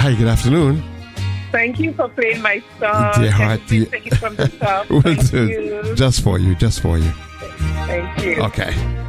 Hi, good afternoon. Thank you for playing my song. Dear Can heart, you please take it from the top? Will Thank do. you. Just for you. Thank you. Okay.